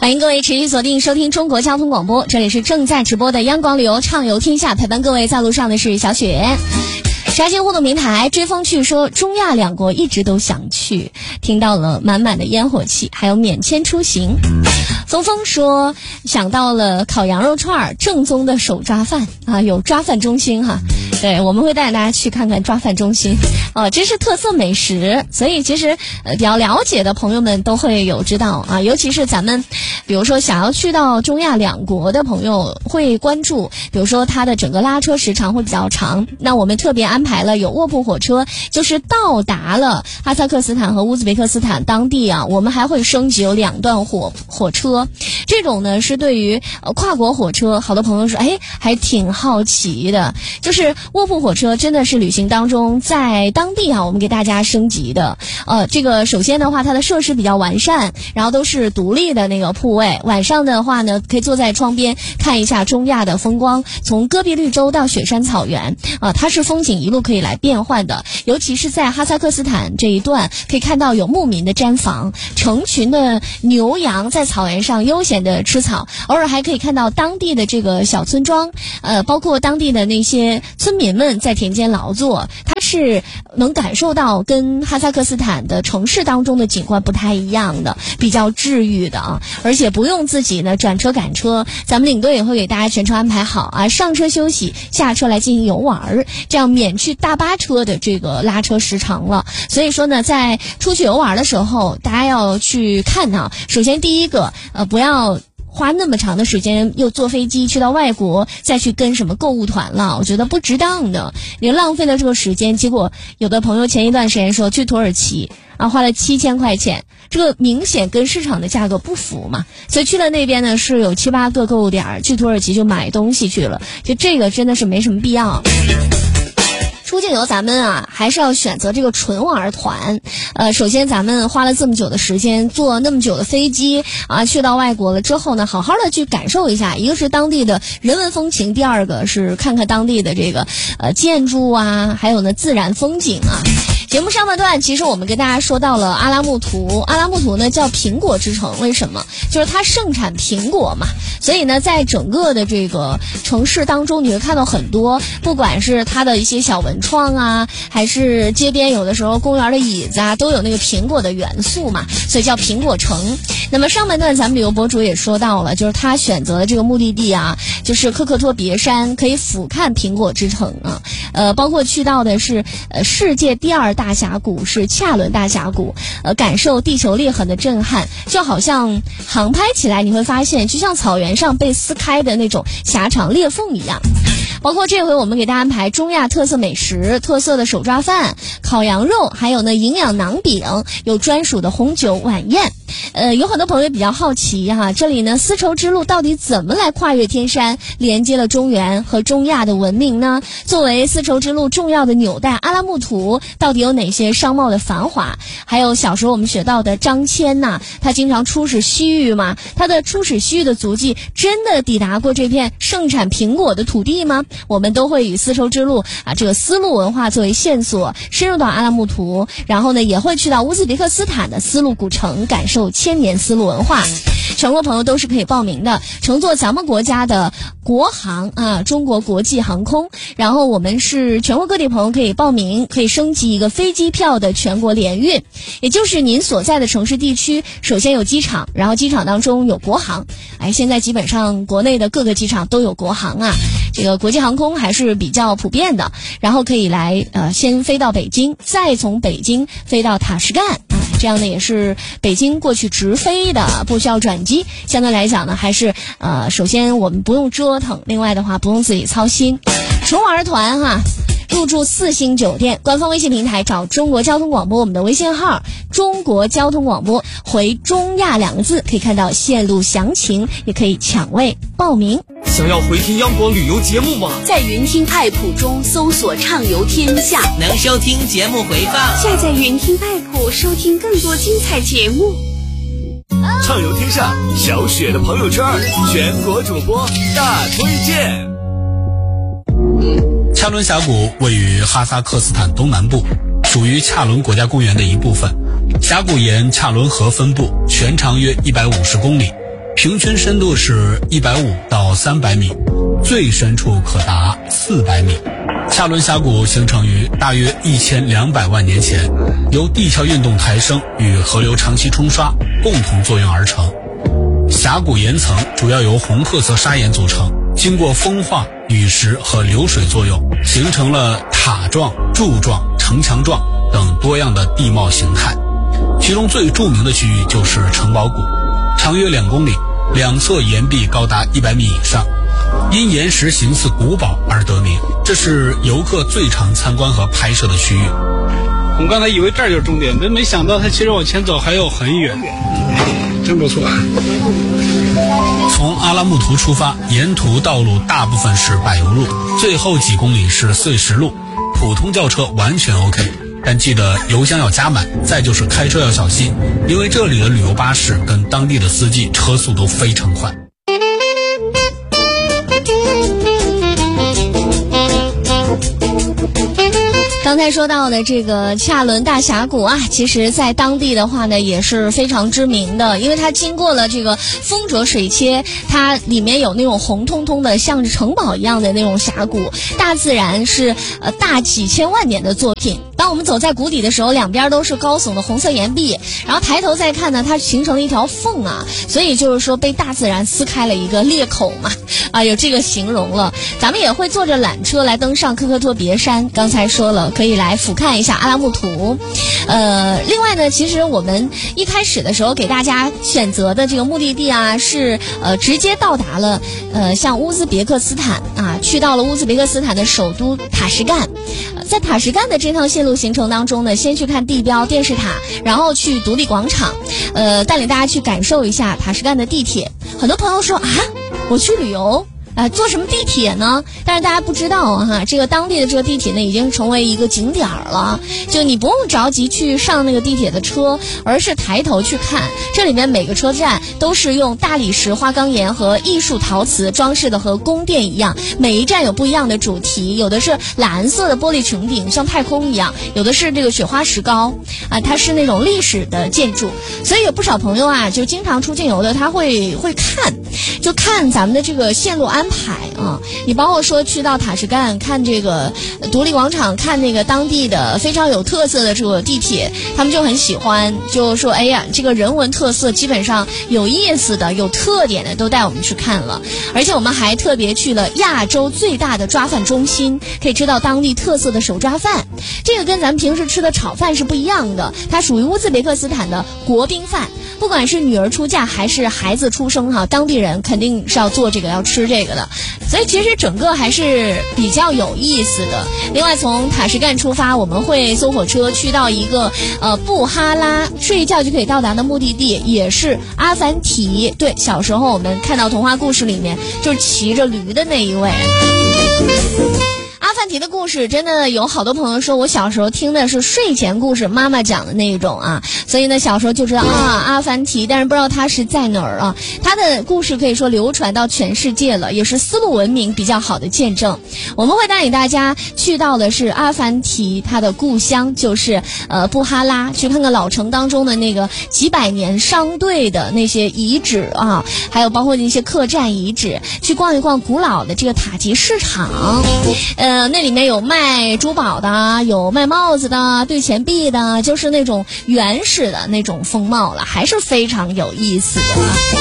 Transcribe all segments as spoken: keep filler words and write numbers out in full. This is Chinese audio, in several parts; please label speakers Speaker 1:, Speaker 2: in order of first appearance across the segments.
Speaker 1: 欢迎各位持续锁定收听中国交通广播，这里是正在直播的央广旅游畅游天下，陪伴各位在路上的是小雪。沙县互动平台追风趣说，中亚两国一直都想去，听到了满满的烟火气，还有免签出行。风风说想到了烤羊肉串，正宗的手抓饭啊，有抓饭中心哈。对，我们会带大家去看看抓饭中心哦，这是特色美食，所以其实呃比较了解的朋友们都会有知道啊，尤其是咱们比如说想要去到中亚两国的朋友会关注，比如说它的整个拉车时长会比较长，那我们特别安排了有卧铺火车，就是到达了哈萨克斯坦和乌兹别克斯坦当地啊，我们还会升级有两段火火车，这种呢是对于呃跨国火车，好多朋友说哎还挺好奇的，就是卧铺火车真的是旅行当中在当地啊我们给大家升级的。呃这个首先的话它的设施比较完善，然后都是独立的那个铺位，晚上的话呢可以坐在窗边看一下中亚的风光，从戈壁绿洲到雪山草原啊、呃，它是风景一路可以来变换的，尤其是在哈萨克斯坦这一段可以看到有牧民的毡房，成群的牛羊在草原上悠闲的吃草，偶尔还可以看到当地的这个小村庄，呃包括当地的那些村民们在田间劳作，它是能感受到跟哈萨克斯坦的城市当中的景观不太一样的，比较治愈的啊，而且不用自己呢转车赶车，咱们领队也会给大家全程安排好啊，上车休息，下车来进行游玩，这样免去大巴车的这个拉车时长了。所以说呢，在出去游玩的时候，大家要去看啊，首先第一个呃不要花那么长的时间又坐飞机去到外国再去跟什么购物团了，我觉得不值当的，你浪费了这个时间。结果有的朋友前一段时间说去土耳其啊，花了七千块钱，这个明显跟市场的价格不符嘛，所以去了那边呢是有七八个购物点，去土耳其就买东西去了，就这个真的是没什么必要。出境游咱们啊还是要选择这个纯玩团，呃首先咱们花了这么久的时间坐那么久的飞机啊去到外国了之后呢，好好的去感受一下，一个是当地的人文风情，第二个是看看当地的这个呃建筑啊，还有呢自然风景啊。节目上半段其实我们跟大家说到了阿拉木图，阿拉木图呢叫苹果之城，为什么？就是它盛产苹果嘛，所以呢在整个的这个城市当中你会看到很多，不管是它的一些小文创啊，还是街边有的时候公园的椅子啊，都有那个苹果的元素嘛，所以叫苹果城。那么上半段咱们旅游博主也说到了，就是他选择的这个目的地啊，就是科克托别山，可以俯瞰苹果之城啊，呃包括去到的是呃世界第二大大峡谷是恰伦大峡谷，呃，感受地球裂痕的震撼，就好像航拍起来你会发现，就像草原上被撕开的那种狭长裂缝一样。包括这回我们给大家安排中亚特色美食，特色的手抓饭、烤羊肉，还有呢营养馕饼，有专属的红酒晚宴。呃，有很多朋友比较好奇哈、啊，这里呢丝绸之路到底怎么来跨越天山，连接了中原和中亚的文明呢？作为丝绸之路重要的纽带，阿拉木图到底有哪些商贸的繁华？还有小时候我们学到的张骞呐、啊，他经常出使西域嘛，他的出使西域的足迹真的抵达过这片盛产苹果的土地吗？我们都会以丝绸之路啊这个丝路文化作为线索，深入到阿拉木图，然后呢也会去到乌兹别克斯坦的丝路古城，感受千年丝路文化。全国朋友都是可以报名的，乘坐咱们国家的国航啊，中国国际航空，然后我们是全国各地朋友可以报名，可以升级一个飞机票的全国联运，也就是您所在的城市地区首先有机场，然后机场当中有国航，哎，现在基本上国内的各个机场都有国航啊，这个国际航空还是比较普遍的，然后可以来呃先飞到北京，再从北京飞到塔什干。这样呢也是北京过去直飞的，不需要转机，相对来讲呢还是呃首先我们不用折腾，另外的话不用自己操心。纯玩团哈，入住四星酒店，官方微信平台找中国交通广播，我们的微信号中国交通广播，回中亚两个字可以看到线路详情，也可以抢位报名。
Speaker 2: 想要回听央广旅游节目吗？
Speaker 3: 在云听 A P P 中搜索畅游天下，
Speaker 4: 能收听节目回放。
Speaker 3: 下载云听 A P P 收听更多精彩节目。
Speaker 2: 畅游天下，小雪的朋友圈，全国主播大推荐。
Speaker 5: 恰伦峡谷位于哈萨克斯坦东南部，属于恰伦国家公园的一部分。峡谷沿恰伦河分布，全长约一百五十公里， 平均深度是一百五到三百米，最深处可达四百米。恰伦峡谷形成于大约一千两百万年前，由地壳运动抬升与河流长期冲刷共同作用而成。峡谷岩层主要由红褐色砂岩组成，经过风化、雨蚀和流水作用，形成了塔状、柱状、城墙状等多样的地貌形态。其中最著名的区域就是城堡谷，长约两公里，两侧岩壁高达一百米以上，因岩石形似古堡而得名。这是游客最常参观和拍摄的区域。
Speaker 6: 我们刚才以为这儿就是终点，真没想到它其实往前走还有很远，真不错。
Speaker 5: 从阿拉木图出发，沿途道路大部分是柏油路，最后几公里是碎石路，普通轿车完全 OK， 但记得油箱要加满，再就是开车要小心，因为这里的旅游巴士跟当地的司机车速都非常快。
Speaker 1: 刚才说到的这个恰伦大峡谷啊，其实在当地的话呢也是非常知名的，因为它经过了这个丰泽水切，它里面有那种红彤彤的像城堡一样的那种峡谷，大自然是呃大几千万年的作品。当我们走在谷底的时候，两边都是高耸的红色岩壁，然后抬头再看呢，它形成了一条缝啊，所以就是说被大自然撕开了一个裂口嘛，啊，有这个形容了。咱们也会坐着缆车来登上科克托别山，刚才说了可以来俯瞰一下阿拉木图。呃，另外呢，其实我们一开始的时候给大家选择的这个目的地啊，是呃直接到达了呃像乌兹别克斯坦啊，去到了乌兹别克斯坦的首都塔什干。呃、在塔什干的这趟线路行程当中呢，先去看地标电视塔，然后去独立广场，呃，带领大家去感受一下塔什干的地铁。很多朋友说啊，我去旅游啊，坐什么地铁呢？但是大家不知道啊，哈，这个当地的这个地铁呢，已经成为一个景点了。就你不用着急去上那个地铁的车，而是抬头去看，这里面每个车站都是用大理石花岗岩和艺术陶瓷装饰的，和宫殿一样。每一站有不一样的主题，有的是蓝色的玻璃穹顶，像太空一样；有的是这个雪花石膏啊，它是那种历史的建筑。所以有不少朋友啊，就经常出境游的，他会会看，就看咱们的这个线路安排啊。你包括说去到塔什干看这个独立广场，看那个当地的非常有特色的这个地铁，他们就很喜欢，就说哎呀，这个人文特色基本上有意思的、有特点的都带我们去看了。而且我们还特别去了亚洲最大的抓饭中心，可以吃到当地特色的手抓饭。这个跟咱们平时吃的炒饭是不一样的，它属于乌兹别克斯坦的国宾饭。不管是女儿出嫁还是孩子出生哈，当地人肯定是要做这个、要吃这个的。所以其实整个还是比较有意思的。另外从塔什干出发，我们会坐火车去到一个呃布哈拉，睡一觉就可以到达的目的地，也是阿凡提。对，小时候我们看到童话故事里面就是骑着驴的那一位。阿凡提的故事真的有好多朋友说，我小时候听的是睡前故事，妈妈讲的那一种啊，所以呢小时候就知道啊阿凡提，但是不知道它是在哪儿啊。它的故事可以说流传到全世界了，也是丝路文明比较好的见证。我们会带领大家去到的是阿凡提他的故乡，就是呃布哈拉，去看看老城当中的那个几百年商队的那些遗址啊，还有包括那些客栈遗址，去逛一逛古老的这个塔吉市场。呃呃，那里面有卖珠宝的，有卖帽子的，兑钱币的，就是那种原始的那种风貌了，还是非常有意思的。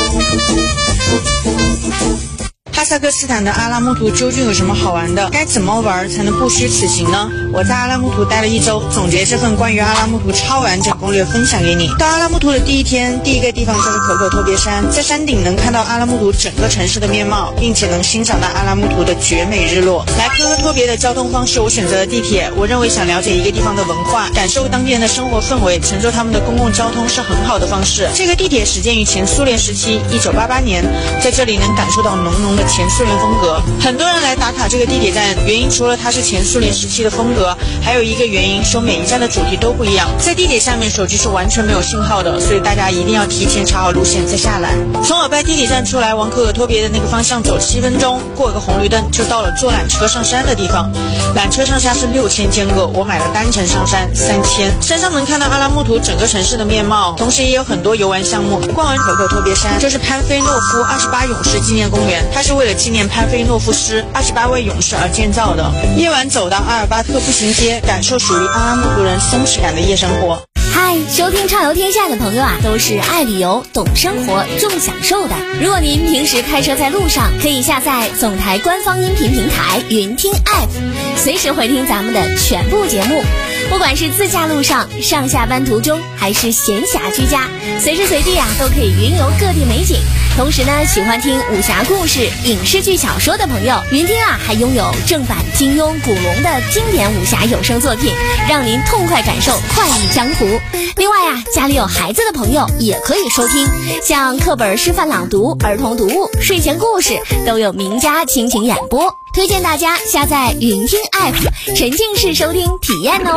Speaker 7: 哈萨克斯坦的阿拉木图究竟有什么好玩的？该怎么玩才能不虚此行呢？我在阿拉木图待了一周，总结这份关于阿拉木图超完整攻略分享给你。到阿拉木图的第一天，第一个地方就是可可托别山，在山顶能看到阿拉木图整个城市的面貌，并且能欣赏到阿拉木图的绝美日落。来可可托别的交通方式，我选择了地铁。我认为想了解一个地方的文化，感受当地人的生活氛围，乘坐他们的公共交通是很好的方式。这个地铁始建于前苏联时期，一九八八年，在这里能感受到浓浓的前苏联风格。很多人来打卡这个地铁站，原因除了它是前苏联时期的风格，还有一个原因说每一站的主题都不一样。在地铁下面手机是完全没有信号的，所以大家一定要提前查好路线再下来。从尔拜地铁站出来，往可可托别的那个方向走七分钟，过个红绿灯就到了坐缆车上山的地方。缆车上下是六千间隔，我买了单程上山三千。山上能看到阿拉木图整个城市的面貌，同时也有很多游玩项目。逛完可可托别山就是潘菲诺夫二十八勇士纪念公园，它是为了纪念潘菲诺夫师二十八位勇士而建造的。夜晚走到阿尔巴特步行街，感受属于阿拉木图人松弛感的夜生活。
Speaker 1: 嗨，收听畅游天下的朋友啊，都是爱旅游、懂生活、重享受的。如果您平时开车在路上，可以下载总台官方音频平台云听 App， 随时回听咱们的全部节目。不管是自驾路上、上下班途中，还是闲暇居家，随时随地啊都可以云游各地美景。同时呢，喜欢听武侠故事、影视剧小说的朋友，云听啊还拥有正版金庸、古龙的经典武侠有声作品，让您痛快感受快意江湖。另外啊，家里有孩子的朋友也可以收听，像课本示范朗读、儿童读物、睡前故事都有名家倾情演播，推荐大家下载云听 App， 沉浸式收听体验哦。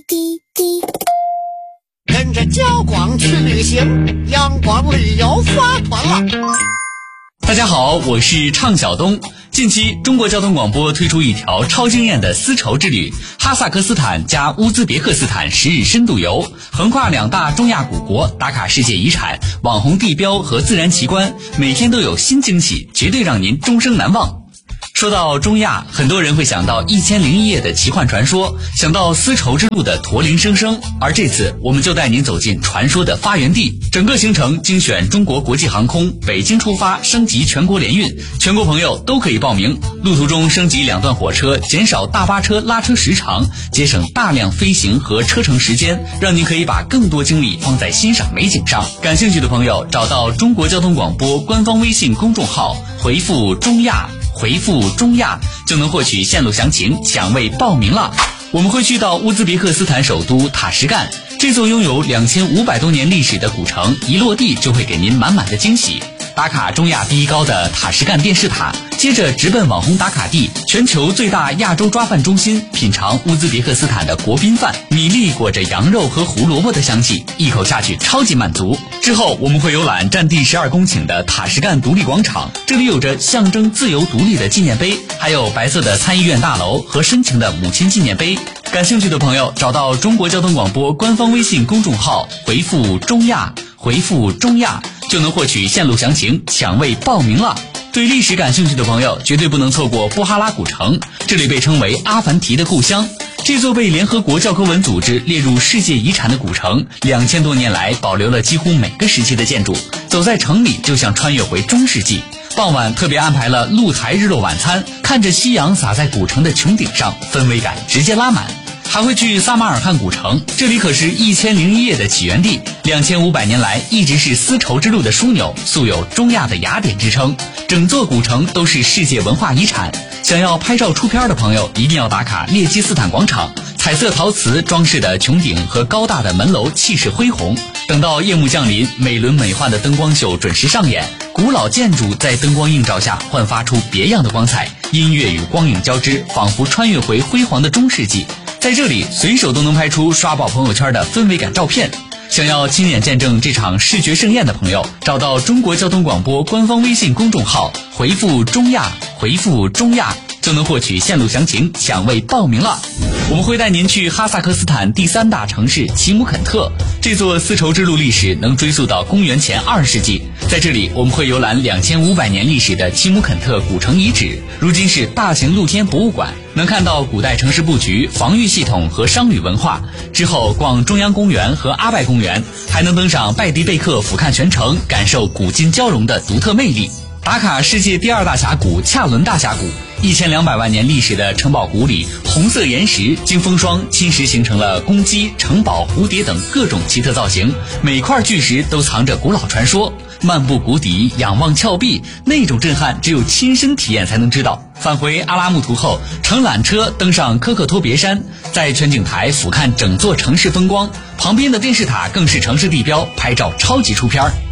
Speaker 8: 跟着交广去旅行，央广旅游发团了。
Speaker 9: 大家好，我是畅晓东。近期中国交通广播推出一条超惊艳的丝绸之旅，哈萨克斯坦加乌兹别克斯坦十日深度游，横跨两大中亚古国，打卡世界遗产、网红地标和自然奇观，每天都有新惊喜，绝对让您终生难忘。说到中亚，很多人会想到一千零一夜的奇幻传说，想到丝绸之路的驼铃声声，而这次我们就带您走进传说的发源地。整个行程精选中国国际航空北京出发，升级全国联运，全国朋友都可以报名。路途中升级两段火车，减少大巴车拉车时长，节省大量飞行和车程时间，让您可以把更多精力放在欣赏美景上。感兴趣的朋友找到中国交通广播官方微信公众号，回复中亚回复中亚就能获取线路详情，抢位报名了。我们会去到乌兹别克斯坦首都塔什干，这座拥有两千五百多年历史的古城，一落地就会给您满满的惊喜。打卡中亚第一高的塔什干电视塔，接着直奔网红打卡地，全球最大亚洲抓饭中心，品尝乌兹别克斯坦的国宾饭，米粒裹着羊肉和胡萝卜的香气，一口下去超级满足。之后我们会游览占地十二公顷的塔什干独立广场，这里有着象征自由独立的纪念碑，还有白色的参议院大楼和深情的母亲纪念碑。感兴趣的朋友找到中国交通广播官方微信公众号，回复中亚回复中亚就能获取线路详情，抢位报名了。对历史感兴趣的朋友绝对不能错过布哈拉古城，这里被称为阿凡提的故乡。这座被联合国教科文组织列入世界遗产的古城，两千多年来保留了几乎每个时期的建筑，走在城里就像穿越回中世纪。傍晚特别安排了露台日落晚餐，看着夕阳洒在古城的穹顶上，氛围感直接拉满。还会去撒马尔罕古城，这里可是一千零一夜的起源地，两千五百年来一直是丝绸之路的枢纽，素有中亚的雅典之称。整座古城都是世界文化遗产，想要拍照出片的朋友一定要打卡列基斯坦广场，彩色陶瓷装饰的穹顶和高大的门楼气势恢宏。等到夜幕降临，美轮美奂的灯光秀准时上演，古老建筑在灯光映照下焕发出别样的光彩，音乐与光影交织，仿佛穿越回辉煌的中世纪。在这里随手都能拍出刷爆朋友圈的氛围感照片。想要亲眼见证这场视觉盛宴的朋友，找到中国交通广播官方微信公众号，回复中亚回复中亚就能获取线路详情，抢位报名了。我们会带您去哈萨克斯坦第三大城市齐姆肯特，这座丝绸之路历史能追溯到公元前二世纪。在这里我们会游览两千五百年历史的齐姆肯特古城遗址，如今是大型露天博物馆，能看到古代城市布局、防御系统和商旅文化。之后逛中央公园和阿拜公园，还能登上拜迪贝克俯瞰全城，感受古今交融的独特魅力。打卡世界第二大峡谷恰伦大峡谷，一千两百万年历史的城堡谷里，红色岩石经风霜侵蚀形成了公鸡、城堡、蝴蝶等各种奇特造型，每块巨石都藏着古老传说。漫步谷底，仰望峭壁，那种震撼只有亲身体验才能知道。返回阿拉木图后，乘缆车登上科克托别山，在全景台俯瞰整座城市风光，旁边的电视塔更是城市地标，拍照超级出片。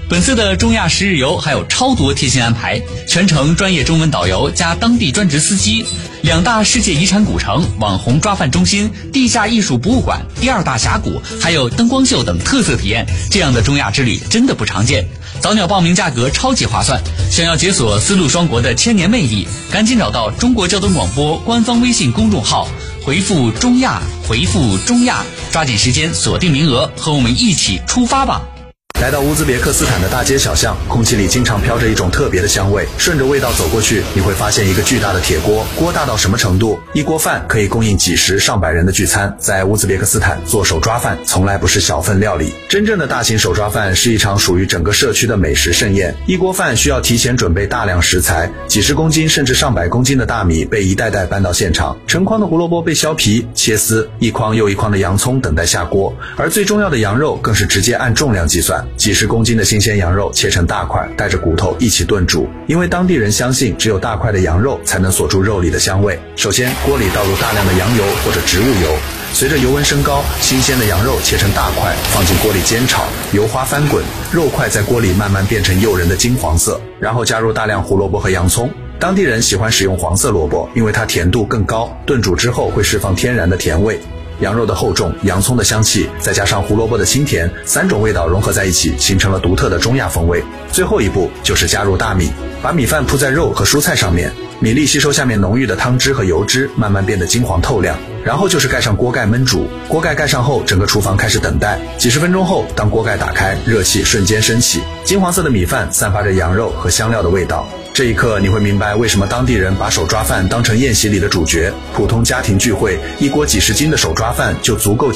Speaker 9: 本次的中亚十日游还有超多贴心安排，全程专业中文导游加当地专职司机，两大世界遗产古城、网红抓饭中心、地下艺术博物馆、第二大峡谷，还有灯光秀等特色体验，这样的中亚之旅真的不常见。早鸟报名价格超级划算，想要解锁丝路双国的千年魅力，赶紧找到中国交通广播官方微信公众号，回复中亚，回复中亚，抓紧时间锁定名额，和我们一起出发吧。
Speaker 10: 来到乌兹别克斯坦的大街小巷，空气里经常飘着一种特别的香味。顺着味道走过去，你会发现一个巨大的铁锅，锅大到什么程度？一锅饭可以供应几十上百人的聚餐。在乌兹别克斯坦做手抓饭从来不是小份料理，真正的大型手抓饭是一场属于整个社区的美食盛宴。一锅饭需要提前准备大量食材，几十公斤甚至上百公斤的大米被一袋袋搬到现场，成筐的胡萝卜被削皮切丝，一筐又一筐的洋葱等待下锅，而最重要的羊肉更是直接按重量计算。几十公斤的新鲜羊肉切成大块，带着骨头一起炖煮，因为当地人相信只有大块的羊肉才能锁住肉里的香味。首先锅里倒入大量的羊油或者植物油，随着油温升高，新鲜的羊肉切成大块放进锅里煎炒，油花翻滚，肉块在锅里慢慢变成诱人的金黄色，然后加入大量胡萝卜和洋葱。当地人喜欢使用黄色萝卜，因为它甜度更高，炖煮之后会释放天然的甜味。羊肉的厚重，洋葱的香气，再加上胡萝卜的清甜，三种味道融合在一起，形成了独特的中亚风味。最后一步就是加入大米，把米饭铺在肉和蔬菜上面，米粒吸收下面浓郁的汤汁和油脂，慢慢变得金黄透亮。然后就是盖上锅盖焖煮，锅盖盖上后，整个厨房开始等待。几十分钟后，当锅盖打开，热气瞬间升起，金黄色的米饭散发着羊肉和香料的味道。这一刻你会明白为什么当地人把手抓饭当成宴席里的主角。普通家庭聚会，一锅几十斤的手抓饭就足够